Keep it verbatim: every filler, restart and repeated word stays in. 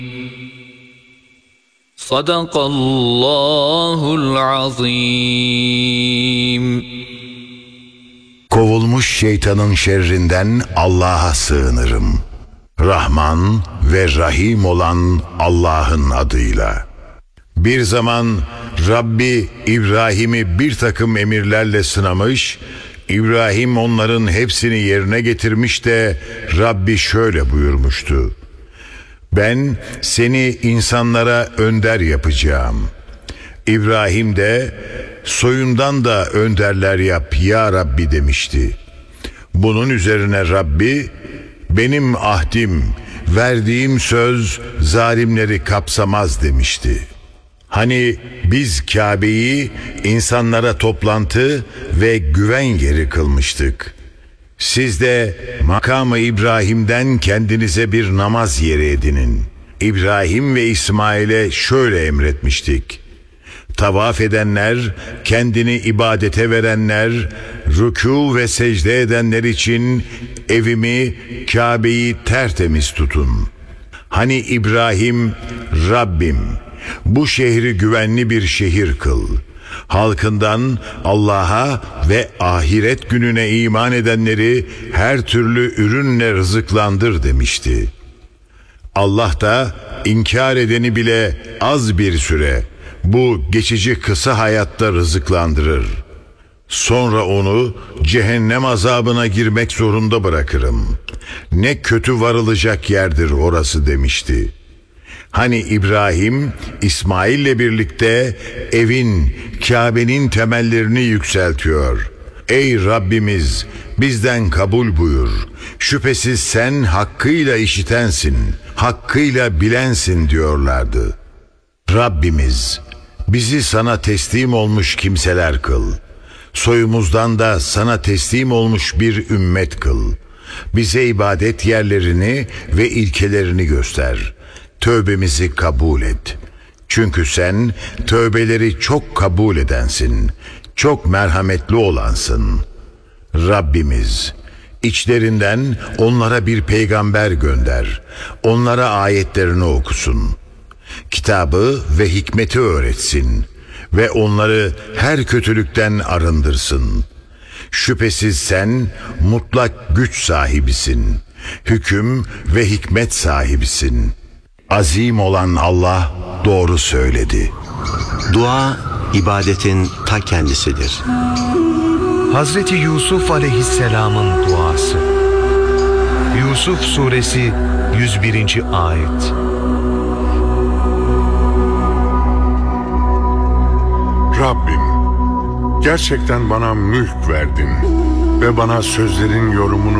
Sadakallahul azim. Kovulmuş şeytanın şerrinden Allah'a sığınırım. Rahman ve Rahim olan Allah'ın adıyla. Bir zaman Rabbi İbrahim'i bir takım emirlerle sınamış, İbrahim onların hepsini yerine getirmiş de Rabbi şöyle buyurmuştu: ben seni insanlara önder yapacağım. İbrahim de soyundan da önderler yap ya Rabbi demişti. Bunun üzerine Rabbi, benim ahdim, verdiğim söz zalimleri kapsamaz demişti. Hani biz Kabe'yi insanlara toplantı ve güven yeri kılmıştık. Siz de makamı İbrahim'den kendinize bir namaz yeri edinin. İbrahim ve İsmail'e şöyle emretmiştik: tavaf edenler, kendini ibadete verenler, rükû ve secde edenler için evimi, Kabe'yi tertemiz tutun. Hani İbrahim, Rabbim, bu şehri güvenli bir şehir kıl. Halkından Allah'a ve ahiret gününe iman edenleri her türlü ürünle rızıklandır demişti. Allah da inkar edeni bile az bir süre, bu geçici kısa hayatta rızıklandırır. Sonra onu cehennem azabına girmek zorunda bırakırım. Ne kötü varılacak yerdir orası demişti. Hani İbrahim, İsmail'le birlikte evin, Kabe'nin temellerini yükseltiyor. Ey Rabbimiz, bizden kabul buyur. Şüphesiz sen hakkıyla işitensin, hakkıyla bilensin diyorlardı. Rabbimiz, bizi sana teslim olmuş kimseler kıl. Soyumuzdan da sana teslim olmuş bir ümmet kıl. Bize ibadet yerlerini ve ilkelerini göster. Tövbemizi kabul et. Çünkü sen tövbeleri çok kabul edensin. Çok merhametli olansın. Rabbimiz, içlerinden onlara bir peygamber gönder. Onlara ayetlerini okusun. Kitabı ve hikmeti öğretsin ve onları her kötülükten arındırsın. Şüphesiz sen mutlak güç sahibisin. Hüküm ve hikmet sahibisin. Azim olan Allah doğru söyledi. Dua, ibadetin ta kendisidir. Hazreti Yusuf Aleyhisselam'ın duası. Yusuf Suresi yüz birinci ayet. Rabbim, gerçekten bana mülk verdin ve bana sözlerin yorumunu